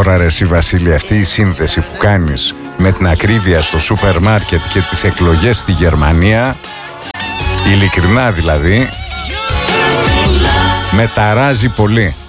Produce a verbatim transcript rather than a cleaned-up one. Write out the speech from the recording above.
τώρα ρε εσύ Βασίλη, αυτή η σύνδεση που κάνεις με την ακρίβεια στο σούπερ μάρκετ και τις εκλογές στη Γερμανία, ειλικρινά δηλαδή, με ταράζει πολύ.